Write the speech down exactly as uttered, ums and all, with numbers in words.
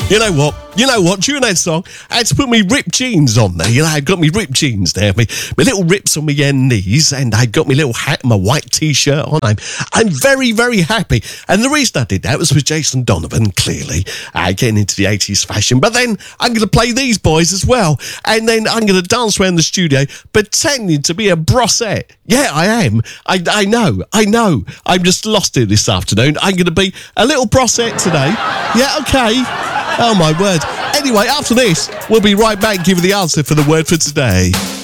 You know what? You know what? During that song, I had to put me ripped jeans on there. You know, I got me ripped jeans there, me, my little rips on my uh, knees, and I got my little hat, my white t-shirt on. I'm, I'm very, very happy. And the reason I did that was with Jason Donovan, clearly, uh, getting into the eighties fashion. But then I'm going to play these boys as well. And then I'm going to dance around the studio pretending to be a brossette. Yeah, I am. I, I know. I know. I'm just lost it this afternoon. I'm going to be a little brossette today. Yeah, okay. Oh, my word. Anyway, after this, we'll be right back giving the answer for the word for today.